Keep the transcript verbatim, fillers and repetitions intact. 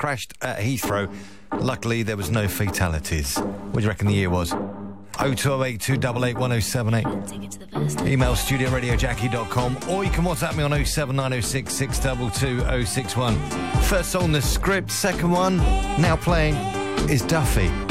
crashed at Heathrow. Luckily, there was no fatalities. What do you reckon the year was? oh two oh eight, two eight eight, one oh seven eight. Email studio radio jackie dot com, or you can WhatsApp me on oh seven nine oh six, six two two oh six one. First song, The Script. Second one, now playing, is Duffy.